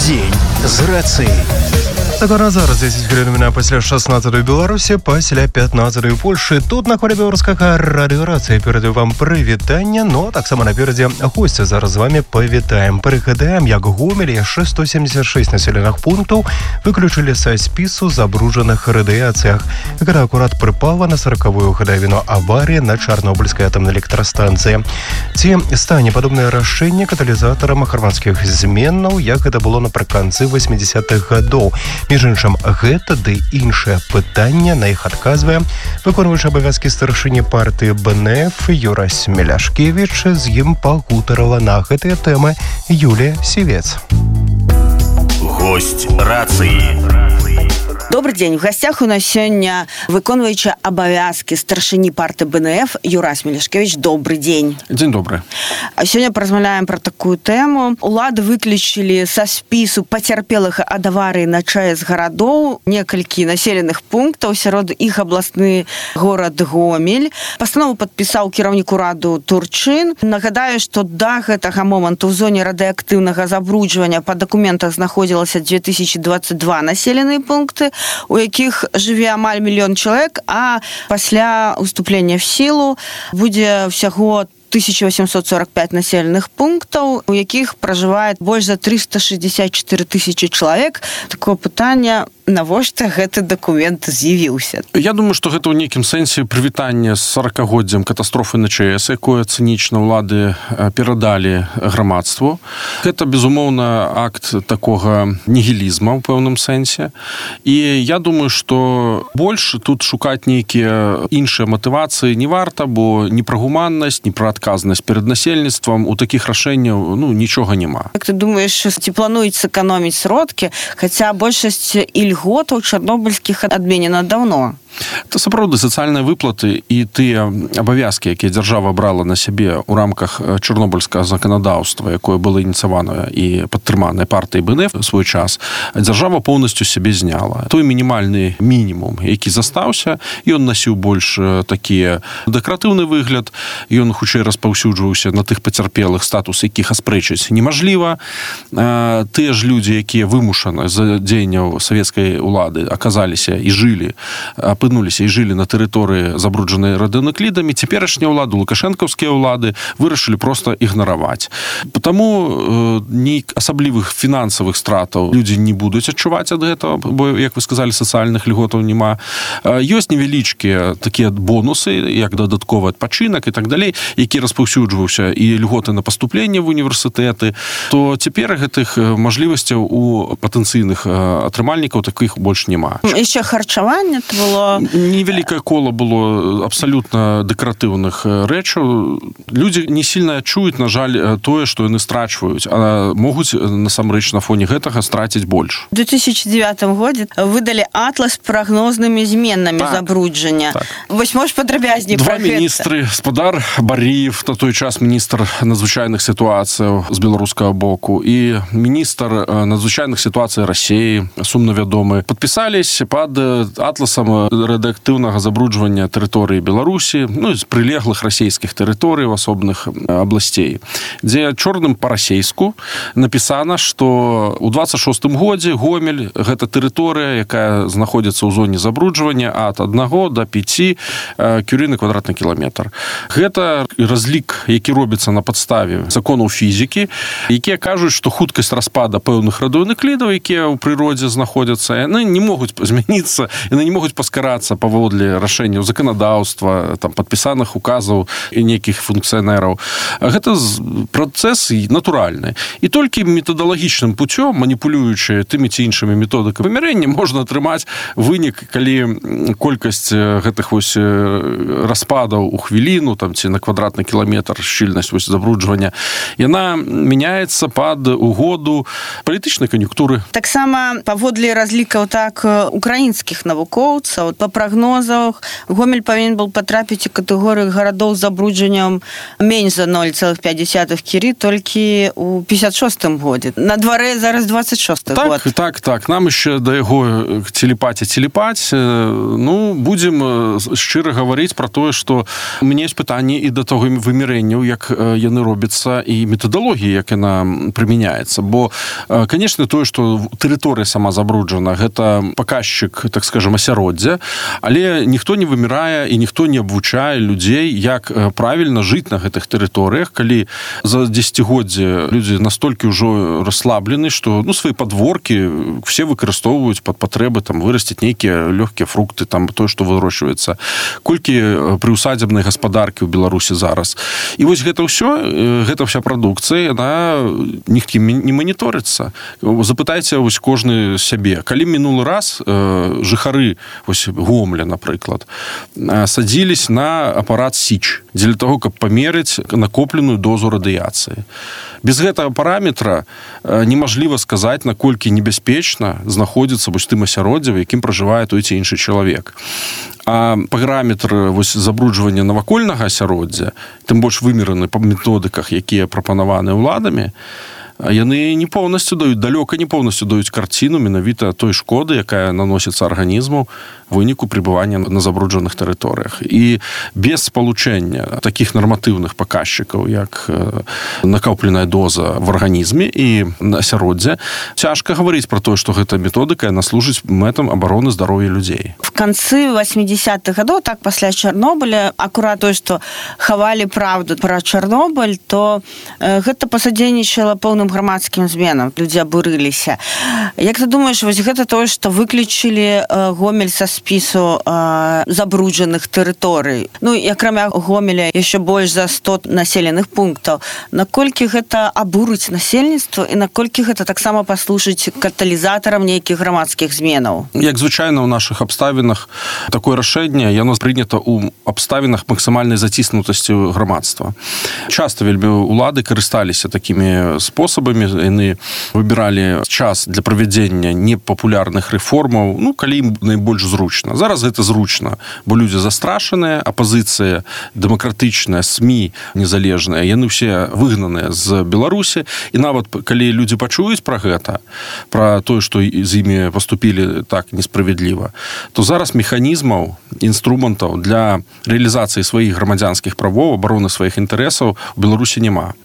Дзень з рацыяй. Так, а на зараз 10 хвилин пасля 16-й Беларусі, пасля 15-й Польшы. Тут на хвалі беларускага радыёрацыі перадаю вам прывітанне, но таксама наперадзе госці зараз з вами павітаем. Прыгадаем, як Гомель яшчэ 176 населеных пунктаў выключылі са спісу забруджаных радыяцыях. Гэта акурат прыпала на 40-ю гадавіну аварыі на Чарнобыльскай атамнай электрастанцыі. Ці стане падобнае рашэнне каталізатарам грамадскіх зменаў, як гэта было напрыканцы 80-х гадоў. Між іншым, гэта ды іншае пытанне, на іх адказвае выконваючы абавязкі старшыні партыі БНФ Юрась Меляшкевіч. З ім пагутарыла на гэтыя тэмы Юлія Сівец. Гость рацыі. Добрый день. В гостях у нас сегодня выконваючы абавязкі старшыні партыі БНФ Юрась Меляшкевіч. Добрый день. День добрый. Сегодня размаўляем про такую тему. Улады выключили со спису потерпелых ад аварыі на ЧАЭС гарадоў некалькі населеных пунктаў, сярод іх абласны горад Гомель. Пастанову падпісаў кіраўнік ураду Турчын. Нагадаю, што да гэтага моманту ў зоне радыеактыўнага забруджвання па дакументах знаходзілася 2022 населеныя пункты, у якіх жыве амаль 1 мільён чалавек, а пасля уступлення в сілу будзе ўсяго 1845 населеных пунктаў, у якіх пражывае больш за 364 тысячи чалавек. Такое пытанне, навошта гэты дакумент з'явіўся? Я думаю, што гэта ў нейкім сэнсе прывітанне з 40-годдзям катастрофы на ЧАЭС, якое цынічна ўлады перадалі грамадству. Гэта, безумоўна, акт такога нігілізма ў пэўным сэнсе. І я думаю, што больш тут шукаць нейкія іншыя матывацыі не варта, бо ні пра гуманнасць, ні пра адказнасць перад насельніцтвам у такіх рашэнняў нічога няма. Як ты думаеш, ці плануюць сэканоміць сродкі, хаця большасць ільготаў чарнобыльскіх адменена даўно? Это сапраўды сацыяльныя выплаты і тыя абавязкі, якія дзяржава брала на сябе ў рамках чарнобыльскага заканадаўства, якое было ініцыяванае і падтрыманае партыяй БНФ у свой час, дзяржава поўнасцю сябе зняла. Той мінімальны мінімум, які застаўся, ён насіў больш такі дэкаратыўны выгляд, ён хутчэй распаўсюджваўся на тых пацярпелых, статус якіх аспрэчыць немажліва. Тыя ж людзі, якія вымушаны з дзеянняў савецкай улады аказаліся і жылі, апынуліся і жылі на тэрыторыі забруджанай радыенуклідамі, цяперашнія ўлады, лукашэнкаўскія ўлады вырашылі проста ігнараваць. Таму асаблівых фінансавых стратаў людзі не будуць адчуваць ад гэтага, бо, як вы сказалі, сацыяльных льготаў няма. Ёсць невялічкія такія бонусы, як дадатковы адпачынак і так далей, які распаўсюджваўся і льготы на паступленне в універсітэты, то цяпер гэтых мажлівасцяў у патэнцыйных атрымальнікаў такіх больш няма. Яшчэ харчаванне было... Невялікае кола было абсалютна дэкаратыўных рэчаў. Людзі не сильна адчуюць, на жаль, тое, што яны страчваюць, а могуць насамрэч на фоне гэтага страціць больш. У 2009 годзе выдалі атлас прагнознымі зменамі забруджання. Вось можаш падрабязней пра гэта? Два міністры, спадар Баріев, на той час міністр надзвычайных сітуацыяў з беларускага боку, і міністр надзвычайных сітуацый Расіі, сумна вядомы, падпісаліся пад атласам радыеактыўнага забруджвання тэрыторыі Беларусі, з прылеглых расійскіх тэрыторый в асобных абласцей, дзе чорным па-расейску напісана, што ў 26-м годзе Гомель — гэта тэрыторыя, якая знаходзіцца ў зоне забруджвання ад 1 до 5 кюры на квадратны кіламетр. Гэта разлік, які робіцца на падставе законаў фізікі, якія кажуць, што хуткасць распада пэўных радыенуклідаў, якія ў прыродзе знаходзяцца, яны не могуць змяніцца, яны не могуць паскарацца паводле рашэнняў заканадаўства, падпісаных указаў і нейкіх функцыянераў. Гэта працэс натуральны. І толькі метадалагічным путём, маніпулюючы тымі ці іншымі методыкамі вымярэння, можна атрымаць вынік, калі колькасць гэтых распадаў у хвіліну ці на квадратны кіламетр, шчыльнасць забруджвання, яна мяняецца пад угоду палітычнай кан'юнктуры. Таксама паводле разлікаў украінскіх навукоўцаў, па прагнозах Гомель павінен был патрапіць у катэгорыю гарадоў з забруджаннем менш за 0,5 кірі толькі ў 56-м годзе. На дварэ зараз 26-й год. Так. Нам яшчэ да яго телепаць. Ну, будзем шчыра гаварыць пра тое, што у мяне ёсць пытанні і да таго вымярэнняў, як яны робяцца, і метадалогіі, як яна прымяняецца. Бо, канешне, тое, што тэрыторыя сама забруджана, гэта паказчык, так скажем, асяроддзя, але ніхто не вымірае і ніхто не абвучае людзей, як правільна жыць на гэтых тэрыторыях, калі за дзесяцігоддзе людзі настолькі ўжо расслаблены, што свае падворкі все выкарыстоўваюць пад патрэбы вырасціць нейкія лёгкія фрукты, тое, што вырошчваецца. Колькі прыусадзебнай гаспадаркі ў Беларусі зараз. І вось гэта ўсё, гэта вся прадукцыя, яна нікім не маніторыцца. Запытайце вось кожны сябе. Калі мінулы раз жыхары вось Гомеля, напрыклад, садзілись на апарат СІЧ дзеля таго, каб памерыць накопленую дозу радыяцыі. Без гэтага параметра немажліва сказаць, наколькі небяспечна знаходзіцца вось тым асяроддзе, у якім пражывае той ці іншы чалавек. А параметр забруджвання навакольнага асяроддзя, тым больш вымераны па методыках, якія прапанаваны ўладамі, яны не поўнасцю даюць, далёка не поўнасцю даюць карціну менавіта той шкоды, якая наносіцца арганізму у выніку пребывання на забруджаных тэрыторыях. І без спалучэння такіх нарматыўных паказчыкаў, як накопленая доза в арганізме і асяроддзе, цяжка гаварыць пра тое, што гэта методыка, яна служыць мэтам абароны здароўя людзей. В канцы 80-х гадоў, так пасля Чарнобыля, акурат тое, што хавалі правду пра Чарнобыль, то гэта пасадзейнічала поўным грамадскім зменам. Людзі абурыліся. Як ты думаеш, вось гэта тое, што выключылі Гомель са спісу забруджаных тэрыторый. Ну, і акрамя Гомеля яшчэ больш за 100 населеных пунктаў. Наколькі гэта абурыць насельніцтва і наколькі гэта таксама паслужыць каталізатарам нейкіх грамадскіх зменаў? Як звычайна ў нашых абставінах такое рашэнне, яно прынята ў абставінах максімальнай заціснутасці грамадства. Часта вельмі улады карысталіся такімі спосабамі, яны выбіралі час для правядзення непапулярных рэформаў, калі ім найбольш зручна. Зараз гэта зручна, бо людзі застрашаныя, апазіцыя дэмакратычная, СМІ незалежныя, яны ўсе выгнаныя з Беларусі, і нават калі людзі пачуюць пра гэта, пра тое, што з імі паступілі так несправядліва, то зараз механізмаў, інструментаў для рэалізацыі сваіх грамадзянскіх правоў, абароны сваіх інтарэсаў у Беларусі няма.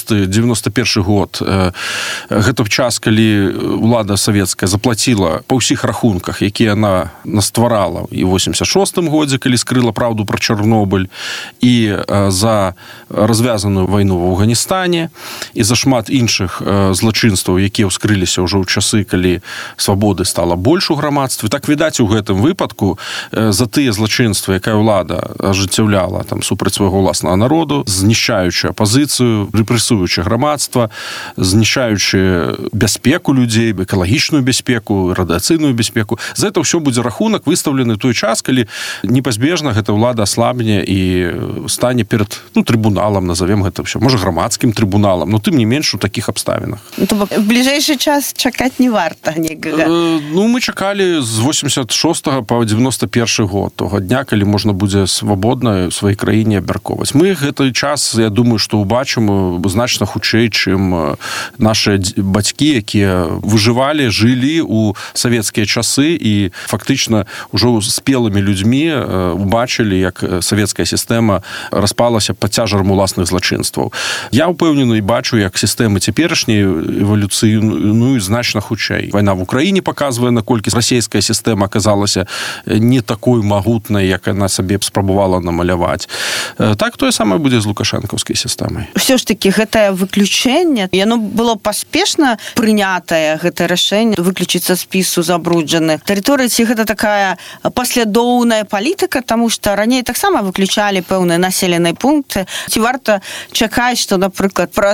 91 год, гэта час, калі ўлада савецкая заплаціла па ўсіх рахунках, якія яна стварала і ў 86-м годзе, калі скрыла праўду пра Чарнобыль, і за развязаную вайну в Афганістане, і за шмат іншых злачынстваў, якія ўскрыліся ўжо ў часы, калі свабоды стала больш у грамадстве. Так, відаць, у гэтым выпадку за тыя злачынствы, якая ўлада ажыццяўляла супраць свайго ўласнага народу, знішчаючы апазіцыю, рэпрэсуючы грамадства, знішчаючы бяспеку людзей, экалагічную бяспеку, радыацыйную бяспеку. За гэта ўсё будзе рахунак выстаўлены той час, калі непазбежна гэта ўлада аслабне і стане перад трыбуналам, назовем гэта ўсё, можа, грамадскім трыбуналам, но тым не менш у такіх абставінах. То бок, в бліжэйшы час чакаць не варта некага. Мы чакалі з 86 по 91 год, того дня, калі можна будзе свабодна ў сваёй краіне абмяркоўваць. Мы гэты час, я думаю, што ўбачым значна хутчэй, чым наши бацькі, якія выжывалі, жылі у савецкія часы і фактычна ўжо спелымі людзьмі убачылі, як савецкая сістэма распалася пад цяжарам уласных злачынстваў. Я ўпэўнены і бачу, як сістэмы цяперашняй эвалюцыйнуюць значна хутчэй. Вайна в Украіне паказвае, наколькі расійская сістэма аказалася не такой магутнай, як яна сабе спрабавала намаляваць. Так тое самае будзе з лукашэнкаўскай сістэмай. Усё ж такі гэтае выключэнне, яно было паспешна прынятае, гэтае рашэнне выключыць са спісу забруджаных тэрыторый, ці гэта такая паслядоўная палітыка, таму што раней таксама выключалі пэўныя населеныя пункты. Ці варта чакаць, што, напрыклад, праз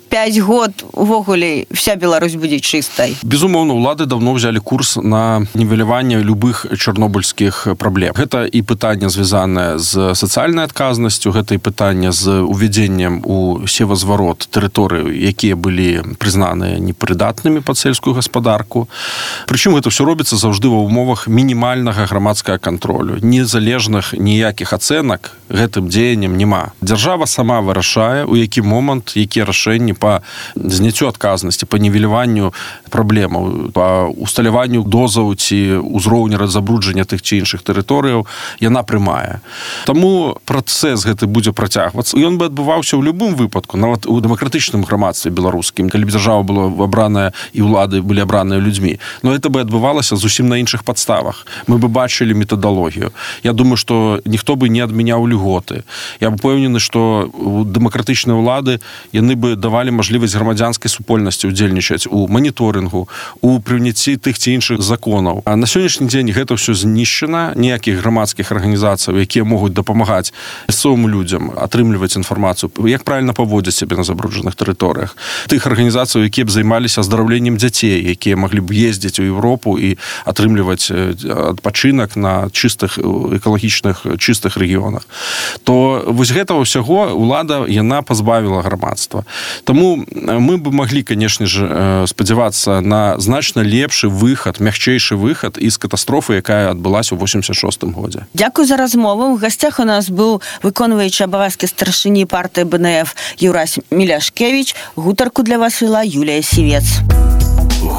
5 год увогуле вся Беларусь будзе чыстай? Безумоўна, улады давно взяли курс на нівеляванне любых чарнобыльскіх праблем. Гэта і пытанне звязанае з сацыяльнай адказнасцю, гэта і пытанне з увядзеннем у севазварот тэрыторыі, якія былі прызнаныя непрыдатнымі пад сельскую гаспадарку. Прычым гэта ўсё робіцца заўжды ва ўмовах мінімальнага грамадскага кантролю. Незалежных ніякіх ацэнак гэтым дзеянням няма. Дзяржава сама вырашае, у які момант, якія рашэнні па зняццю адказнасці, па нівеляванню праблемаў, па усталяванню дозаў ці ўзроўня забруджання тых ці іншых тэрыторыяў яна прымае. Таму працэс гэты будзе працягвацца. Ён бы адбываўся ў любым выпадку, нават у дэмакратычным грамадстве беларускім, калі б дзяржава была абраная і ўлады былі абраныя людзьмі. Но гэта бы адбывалася зусім на іншых падставах. Мы бы бачылі метадалогію. Я думаю, што ніхто бы не адмяняў льготы. Я упэўнены, што дэмакратычныя ўлады яны бы давалі мажлівасць грамадзянскай супольнасці ўдзельнічаць у маніторынгу, у прыняцці тых ці іншых законаў. А на сённяшні дзень гэта ўсё знішчана, ніякіх грамадскіх арганізацый, якія могуць дапамагаць мясцовым людзям атрымліваць інфармацыю, як правільна паводзіць сябе на забруджаных тэрыторыях. Тых арганізацый, якія б займаліся аздараўленнем дзяцей, якія маглі б ездзіць у Еўропу і атрымліваць адпачынак на чыстых, экалагічных, чыстых рэгіёнах. То вось гэтага ўсяго ўлада, яна пазбавіла грамадства. Таму мы бы маглі, канешне ж, спадзявацца на значна лепшы выхад, мягчэйшы выхад з катастрофы, якая адбылася ў 86-м годзе. Дзякуй за размову. У гасцях у нас быў выконваючы абавязкі старшыні партыі БНФ Юрась Міляшкевіч. Гутарку для вас вела Юлія Сівец.